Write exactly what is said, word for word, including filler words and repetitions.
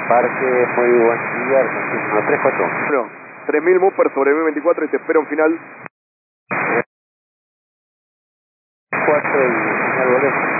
Parque, muy buen día, Argentina tres cuatro uno. Bueno, tres mil Mupper sobre B veinticuatro y te espero un final. cuatro y final volvemos.